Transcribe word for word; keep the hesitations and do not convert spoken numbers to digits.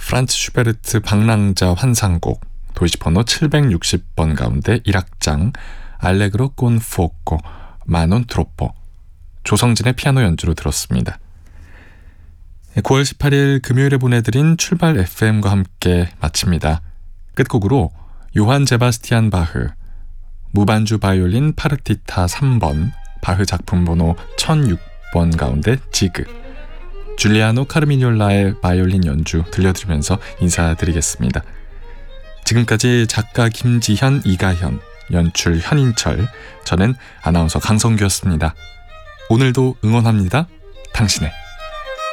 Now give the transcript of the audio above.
프란츠 슈베르트 방랑자 환상곡 도이치번호 칠백육십 번 가운데 일 악장 알레그로 콘 포코 마논 트로포 조성진의 피아노 연주로 들었습니다. 구월 십팔일 금요일에 보내드린 출발 에프엠과 함께 마칩니다. 끝곡으로 요한 제바스티안 바흐 무반주 바이올린 파르티타 삼 번 바흐 작품 번호 천육 번 가운데 지그 줄리아노 카르미뇰라의 바이올린 연주 들려드리면서 인사드리겠습니다. 지금까지 작가 김지현, 이가현, 연출 현인철, 저는 아나운서 강성규였습니다. 오늘도 응원합니다. 당신의